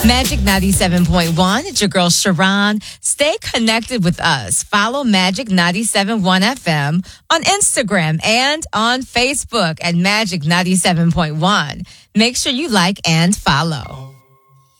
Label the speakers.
Speaker 1: Magic 97.1. It's your girl, Sharon. Stay connected with us. Follow Magic 97.1 FM on Instagram and on Facebook at Magic 97.1. Make sure you like and follow.